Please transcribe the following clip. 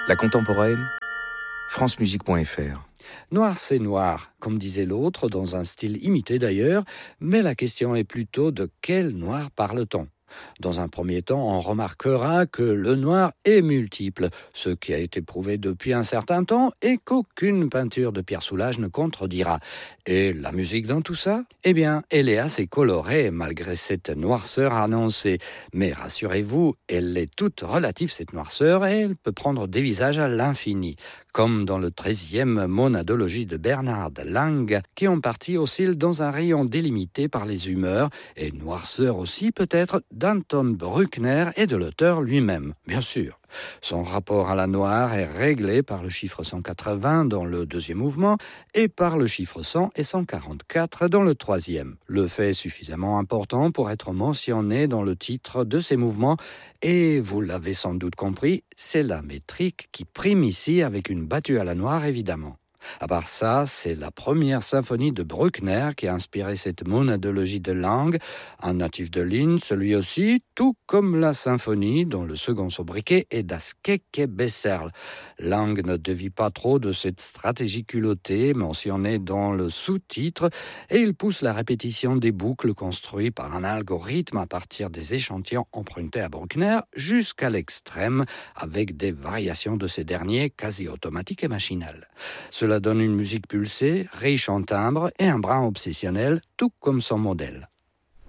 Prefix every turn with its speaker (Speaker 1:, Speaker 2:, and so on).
Speaker 1: La contemporaine, francemusique.fr.
Speaker 2: Noir, c'est noir, comme disait l'autre, dans un style imité d'ailleurs, mais la question est plutôt de quel noir parle-t-on ? Dans un premier temps, on remarquera que le noir est multiple, ce qui a été prouvé depuis un certain temps et qu'aucune peinture de Pierre Soulages ne contredira. Et la musique dans tout ça ? Eh bien, elle est assez colorée malgré cette noirceur annoncée. Mais rassurez-vous, elle est toute relative cette noirceur et elle peut prendre des visages à l'infini. Comme dans le 13e monadologie de Bernard Lang, qui en partie oscille dans un rayon délimité par les humeurs, et noirceur aussi peut-être d'Anton Bruckner et de l'auteur lui-même, bien sûr. Son rapport à la noire est réglé par le chiffre 180 dans le deuxième mouvement et par le chiffre 100 et 144 dans le troisième. Le fait est suffisamment important pour être mentionné dans le titre de ces mouvements et, vous l'avez sans doute compris, c'est la métrique qui prime ici avec une battue à la noire évidemment. À part ça, c'est la première symphonie de Bruckner qui a inspiré cette monadologie de Lang, un natif de Linz, lui aussi, tout comme la symphonie dont le second sobriquet est Das Kecke Besserl. Lang ne dévie pas trop de cette stratégie culottée mentionnée dans le sous-titre et il pousse la répétition des boucles construites par un algorithme à partir des échantillons empruntés à Bruckner jusqu'à l'extrême avec des variations de ces derniers quasi automatiques et machinales. Cela donne une musique pulsée, riche en timbres et un brin obsessionnel, tout comme son modèle.